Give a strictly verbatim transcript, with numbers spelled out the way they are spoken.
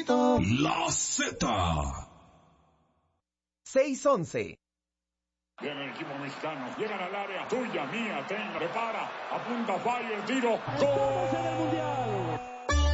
favorito. La Z. seis once. Viene el equipo mexicano, llegan al área, tuya, mía, tenga, prepara, apunta, falla, el tiro, ¡gol!